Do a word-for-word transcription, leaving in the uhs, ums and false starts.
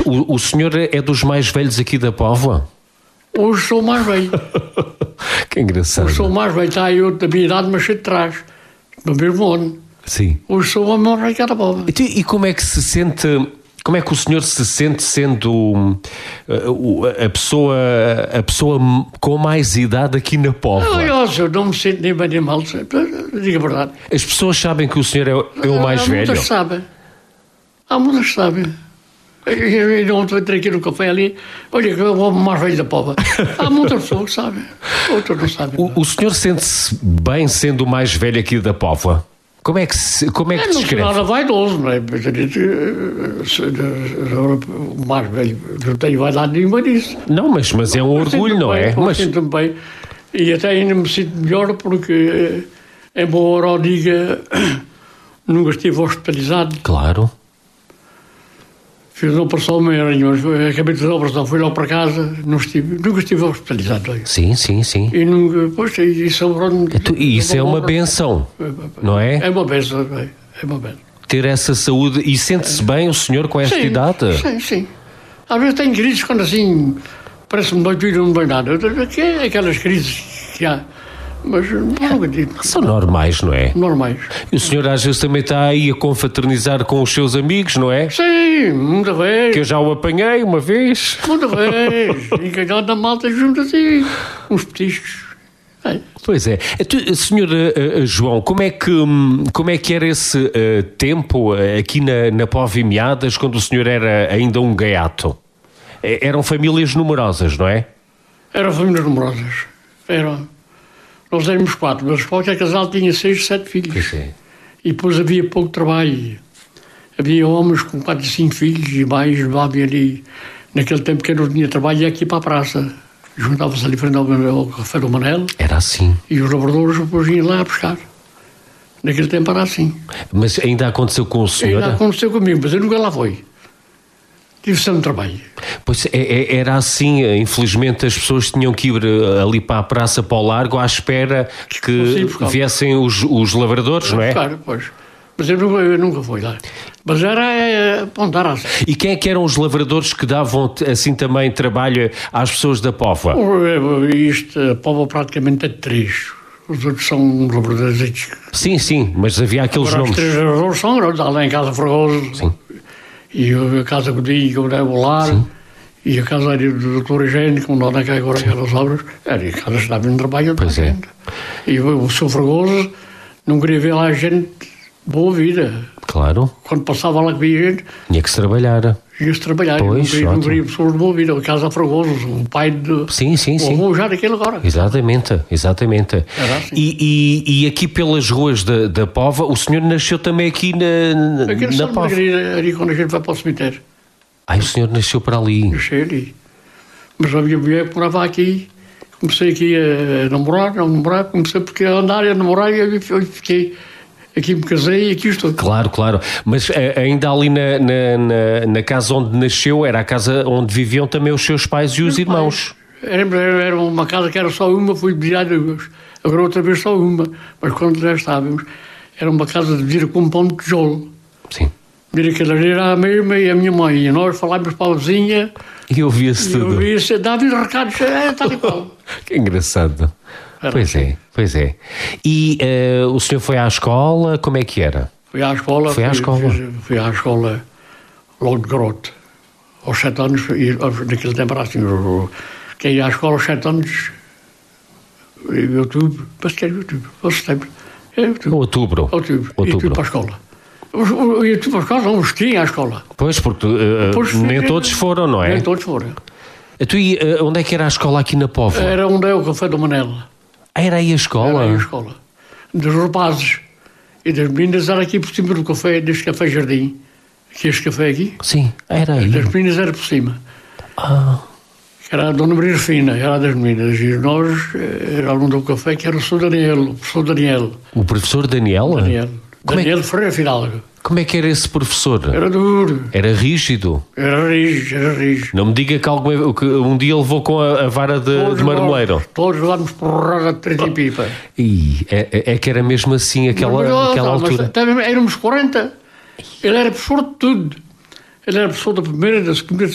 O, o senhor é dos mais velhos aqui da Póvoa? Hoje sou mais velho. Que engraçado. Hoje sou mais velho. Está aí outro da minha idade, mas cheio de trás. No mesmo ano. Sim. Hoje sou o maior velho que era Póvoa. E, e como é que se sente... Como é que o senhor se sente sendo uh, a, pessoa, a pessoa com mais idade aqui na Póvoa? Eu, eu não me sinto nem bem nem mal, diga a verdade. As pessoas sabem que o senhor é, é o mais Há velho? Há muitas que sabem. Há muitas que sabem. Eu ontem entrei aqui no café ali, olha que eu vou mais velho da Póvoa. Há muitas pessoas que sabem, outras não sabem. O, o senhor sente-se bem sendo o mais velho aqui da Póvoa? Como é que se, como é que é, não descreve? Não sou nada vaidoso, não é? O mais velho, não tenho vaidade nenhuma disso. Não, mas, mas é um orgulho, não é? Mas sinto-me bem. E até ainda me sinto melhor porque, embora eu diga, nunca estive hospitalizado. Claro. Fiz uma operação meio mas acabei de fazer a operação, fui logo para casa, não estive, nunca estive hospitalizado. Sim, sim, sim. E nunca, pois, isso é um... E isso é uma benção, não é? É uma benção, é uma benção. Ter essa saúde, e sente-se bem o senhor com esta sim, idade? Sim, sim. Às vezes tenho crises quando assim, parece-me doido e não me nada. Que é aquelas crises que há. Mas não acredito. São normais, não é? Normais. E o senhor às vezes também está aí a confraternizar com os seus amigos, não é? Sim, muita vez. Que eu já o apanhei uma vez. Muita vez. E que já da malta junto assim, uns petiscos. É. Pois é. Senhor uh, uh, João, como é, que, um, como é que era esse uh, tempo uh, aqui na, na Póvoa e Meadas, quando o senhor era ainda um gaiato? Eram famílias numerosas, não é? Eram famílias numerosas. Eram... Nós éramos quatro, mas qualquer casal tinha seis, sete filhos. É. E depois havia pouco trabalho. Havia homens com quatro, cinco filhos e mais, havia ali. Naquele tempo que eu não tinha trabalho, ia aqui para a praça. Juntava-se ali frente ao, ao Café do Manel. Era assim. E os lavradores depois iam lá a pescar. Naquele tempo era assim. Mas ainda aconteceu com o senhor? Ainda aconteceu comigo, mas eu nunca lá fui. Tive sempre trabalho. Pois é, é, era assim, infelizmente as pessoas tinham que ir ali para a praça, para o largo, à espera que viessem os, os lavradores, não é? Claro, pois. Mas eu nunca, eu nunca fui lá. Mas era é, apontar assim. E quem é que eram os lavradores que davam assim também trabalho às pessoas da Póvoa? Isto, a Póvoa praticamente é de três. Os outros são lavradores. Sim, sim, mas havia aqueles Agora, nomes. Os três lavradores são lá em Casa Fragoso. Sim. E a Casa Godinho, que é o lar. Sim. E a casa do doutor Eugênio, como não é que agora aquelas obras, era a casa estava em trabalho. Pois é. E o, o seu Fragoso não queria ver lá gente boa vida. Claro. Quando passava lá que via gente... Tinha que se trabalhar. Tinha-se trabalhar. Pois, não, queria, não queria pessoas de boa vida. A casa Fragoso, o pai de... Sim, sim, o sim. avô já daquele agora. Exatamente, exatamente. Era assim. E, e, e aqui pelas ruas da, da Póvoa, o senhor nasceu também aqui na, na, aqui na Póvoa? Ali quando a gente vai para o cemitério. Ai, o senhor nasceu para ali. Nasceu ali. Mas a minha mulher morava aqui, comecei aqui a namorar, a namorar, comecei porque a andar e a namorar e eu fiquei, aqui me casei e aqui estou. Claro, claro, mas ainda ali na, na, na, na casa onde nasceu, era a casa onde viviam também os seus pais e os Meus irmãos. Era, era uma casa que era só uma, fui dividir duas, agora outra vez só uma, mas quando já estávamos, era uma casa dividida com um pão de tijolo. Sim. Mira que ela era a mesma e a minha mãe, e nós falávamos para a vizinha. E ouvia-se tudo. E ouvia-se, dava-lhe recados, é, tal e qual. Que engraçado. Era pois assim. é, pois é. E uh, o senhor foi à escola, como é que era? Fui à escola. Foi à fui, escola? Fui, fui à escola logo de garoto. Aos sete anos, e, naquele tempo era assim, quem ia à escola aos sete anos, em outubro, mas que era outubro, ou setembro. É outubro. Outubro. Outubro. Outubro. E fui para a escola. E tu para a escola, não, os que iam à escola. Pois, porque uh, Depois, nem todos foram, não é? Nem todos foram. Tu, e, uh, onde é que era a escola aqui na Póvoa? Era onde é o Café do Manel. Ah, era aí a escola? Era aí a escola. Dos rapazes e das meninas era aqui por cima do café, deste café jardim. Aqui este café aqui. Sim, era aí. Das meninas era por cima. Ah. Era a Dona Maria Fina, era a das meninas. E nós, era aluno do café, que era o professor Daniel. O professor Daniel. O professor Daniel? Daniel. Como Daniel é que... Ferreira Fidalgo. Como é que era esse professor? Era duro. Era rígido? Era rígido, era rígido. Não me diga que, algum, que um dia levou com a, a vara de, de marmoleiro. Nós, todos vamos porrada de três e pipa. E é, é que era mesmo assim aquela, mas, aquela não, altura. Mas, éramos quarenta. Ele era professor de tudo. Ele era professor da primeira, da segunda,